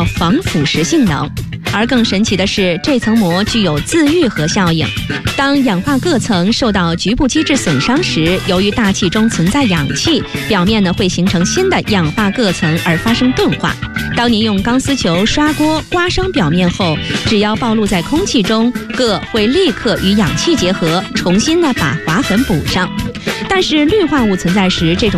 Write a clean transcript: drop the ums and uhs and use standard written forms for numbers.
防腐蚀性能。而更神奇的是，这层膜具有自愈合效应。当氧化铬层受到局部机制损伤时，由于大气中存在氧气，表面会形成新的氧化铬层而发生钝化。当您用钢丝球刷锅刮伤表面后，只要暴露在空气中，铬会立刻与氧气结合，重新把划痕补上。但是氯化物存在时，这种